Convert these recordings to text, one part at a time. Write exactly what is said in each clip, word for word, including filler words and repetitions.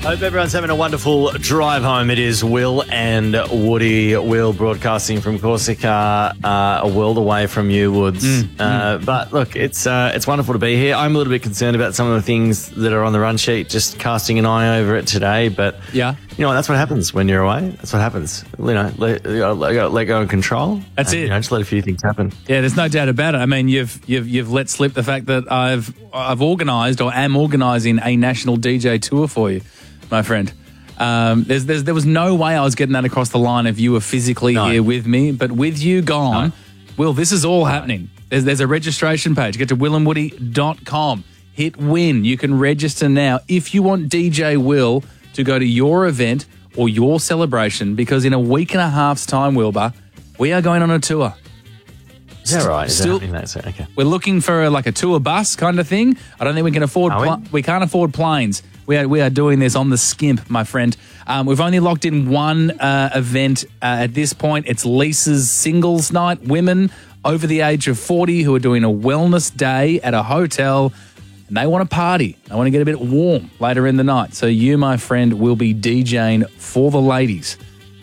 Hope everyone's having a wonderful drive home. It is Will and Woody. Will broadcasting from Corsica, uh, a world away from you, Woods. Mm, uh, mm. But look, it's uh, it's wonderful to be here. I'm a little bit concerned about some of the things that are on the run sheet, just casting an eye over it today. But yeah, you know, that's what happens when you're away. That's what happens. You know, let, let, go, let go of control. That's and, it. You know, just let a few things happen. Yeah, there's no doubt about it. I mean, you've you've you've let slip the fact that I've I've organised or am organising a national D J tour for you, my friend. Um, there's, there's, there was no way I was getting that across the line if you were physically no. here with me. But with you gone, no. Will, this is all no. happening. There's, there's a registration page. Get to will and woody dot com. Hit win. You can register now if you want D J Will to go to your event or your celebration, because in a week and a half's time, Wilbur, we are going on a tour. Is that right? Is Still, that that's it? Okay. We're looking for a, like a tour bus kind of thing. I don't think we can afford. Are we? Pl- we can't afford planes. We are we are doing this on the skimp, my friend. Um, we've only locked in one uh, event uh, at this point. It's Lisa's singles night. Women over the age of forty who are doing a wellness day at a hotel, and they want to party. They want to get a bit warm later in the night. So you, my friend, will be DJing for the ladies.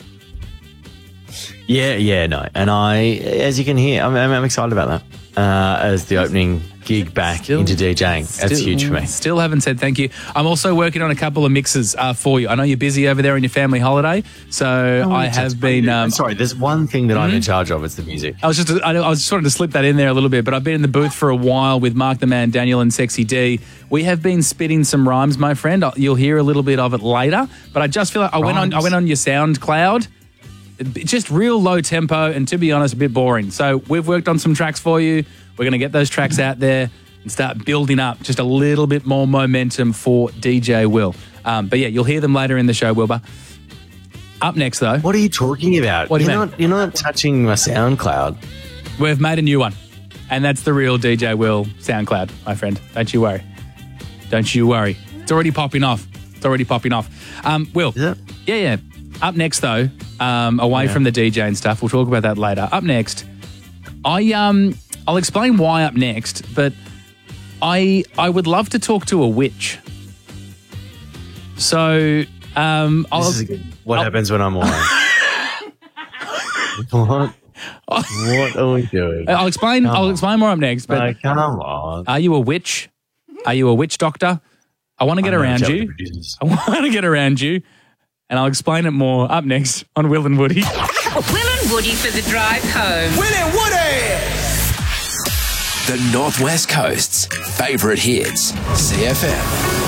Yeah, yeah, no. And I, as you can hear, I'm, I'm excited about that uh, as the opening gig back still, into DJing. That's still, huge for me. Still haven't said thank you. I'm also working on a couple of mixes uh, for you. I know you're busy over there on your family holiday, so oh, I have been... Um, sorry, there's one thing that mm-hmm. I'm in charge of. It's the music. I was just I, I was just wanting to slip that in there a little bit, but I've been in the booth for a while with Mark the Man, Daniel and Sexy D. We have been spitting some rhymes, my friend. You'll hear a little bit of it later, but I just feel like I went on I went on your SoundCloud. Just real low tempo and, to be honest, a bit boring. So we've worked on some tracks for you. We're going to get those tracks out there and start building up just a little bit more momentum for D J Will. Um, but, yeah, you'll hear them later in the show, Wilbur. Up next, though. What are you talking about? What do you you're mean? Not, you're not touching my SoundCloud. We've made a new one, and that's the real D J Will SoundCloud, my friend. Don't you worry. Don't you worry. It's already popping off. It's already popping off. Um, Will. Is it? Yeah, yeah. Up next, though, um, away yeah. from the D J and stuff, we'll talk about that later. Up next, I um, I'll explain why up next, but I I would love to talk to a witch. So, um, I'll, this is good. What I'll, happens when I'm away? What? What are we doing? I'll explain. Come I'll on. explain more up next. But no, come on. Are you a witch? Are you a witch doctor? I want to get I'm around you. I want to get around you. And I'll explain it more up next on Will and Woody. Will and Woody for the drive home. Will and Woody! The Northwest Coast's favourite hits, C F M.